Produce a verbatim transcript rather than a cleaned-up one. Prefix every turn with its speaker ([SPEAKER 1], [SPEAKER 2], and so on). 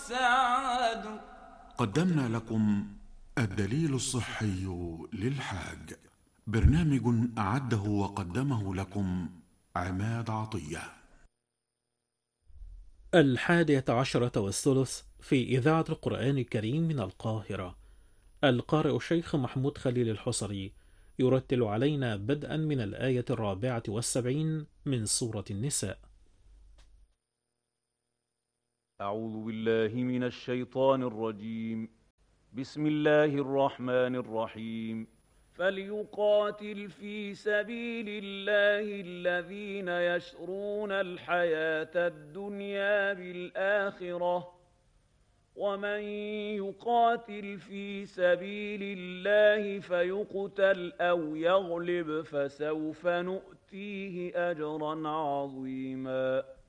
[SPEAKER 1] والسعد.
[SPEAKER 2] قدمنا لكم الدليل الصحي للحاج، برنامج أعده وقدمه لكم عماد عطية.
[SPEAKER 3] الحادية عشرة والثلث في إذاعة القرآن الكريم من القاهرة. القارئ الشيخ محمود خليل الحصري يرتل علينا بدءا من الآية الرابعة والسبعين من سورة النساء.
[SPEAKER 4] أعوذ بالله من الشيطان الرجيم. بسم الله الرحمن الرحيم. فليقاتل في سبيل الله الذين يشرون الحياة الدنيا بالآخرة، ومن يقاتل في سبيل الله فيقتل أو يغلب فسوف نؤتيه أجرا عظيما.